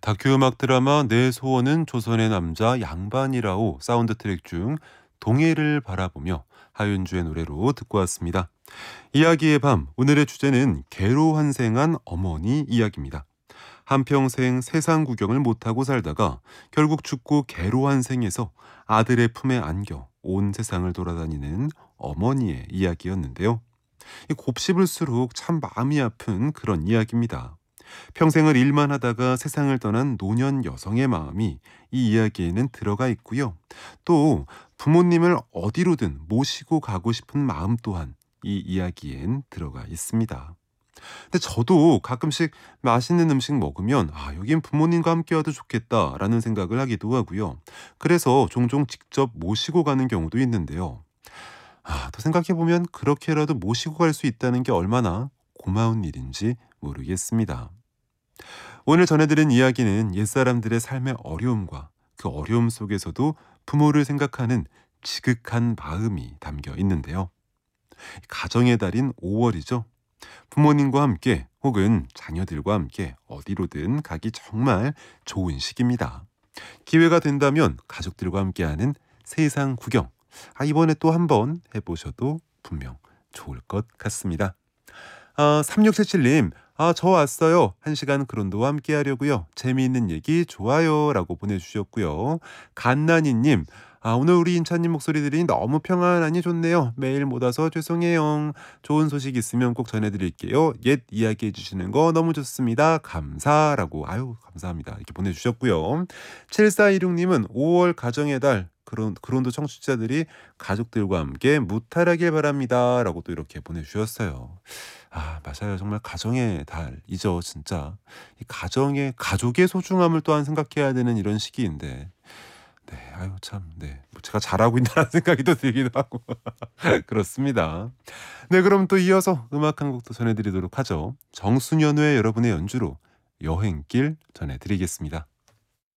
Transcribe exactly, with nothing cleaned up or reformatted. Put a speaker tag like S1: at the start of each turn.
S1: 다큐 음악 드라마 내 소원은 조선의 남자 양반이라오 사운드 트랙 중 동해를 바라보며 하윤주의 노래로 듣고 왔습니다. 이야기의 밤, 오늘의 주제는 개로 환생한 어머니 이야기입니다. 한평생 세상 구경을 못하고 살다가 결국 죽고 개로 환생해서 아들의 품에 안겨 온 세상을 돌아다니는 어머니의 이야기였는데요. 이 곱씹을수록 참 마음이 아픈 그런 이야기입니다. 평생을 일만 하다가 세상을 떠난 노년 여성의 마음이 이 이야기에는 들어가 있고요. 또 부모님을 어디로든 모시고 가고 싶은 마음 또한 이 이야기엔 들어가 있습니다. 근데 저도 가끔씩 맛있는 음식 먹으면 아, 여긴 부모님과 함께 와도 좋겠다라는 생각을 하기도 하고요. 그래서 종종 직접 모시고 가는 경우도 있는데요. 아, 또 생각해보면 그렇게라도 모시고 갈 수 있다는 게 얼마나 고마운 일인지 모르겠습니다. 오늘 전해드린 이야기는 옛사람들의 삶의 어려움과 그 어려움 속에서도 부모를 생각하는 지극한 마음이 담겨 있는데요. 가정의 달인 오월이죠. 부모님과 함께 혹은 자녀들과 함께 어디로든 가기 정말 좋은 시기입니다. 기회가 된다면 가족들과 함께하는 세상 구경, 아, 이번에 또 한번 해보셔도 분명 좋을 것 같습니다. 아, 삼육칠칠님, 아, 저 왔어요. 한 시간 그런도와 함께 하려고요. 재미있는 얘기 좋아요 라고 보내주셨고요. 갓나니님, 아, 오늘 우리 인차님 목소리 들으니 너무 평안하니 좋네요. 매일 못 와서 죄송해요. 좋은 소식 있으면 꼭 전해드릴게요. 옛 이야기 해주시는 거 너무 좋습니다. 감사라고, 아유, 감사합니다. 이렇게 보내주셨고요. 칠사이육님은 오월 가정의 달, 그런, 그런도 청취자들이 가족들과 함께 무탈하길 바랍니다. 라고 또 이렇게 보내주셨어요. 아, 맞아요. 정말 가정의 달이죠, 진짜. 이 가정의, 가족의 소중함을 또한 생각해야 되는 이런 시기인데. 네, 아유, 참, 네. 뭐 제가 잘하고 있다는 생각이 또 들기도 하고. 그렇습니다. 네, 그럼 또 이어서 음악 한 곡도 전해드리도록 하죠. 정수년의 여러분의 연주로 여행길 전해드리겠습니다.